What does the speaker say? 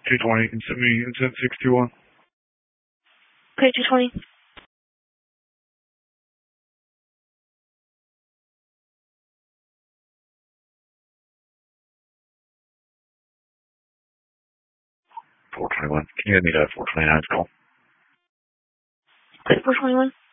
220, you can send me intent 621. Okay, 220. Can you give me that 429's call? Okay, 421.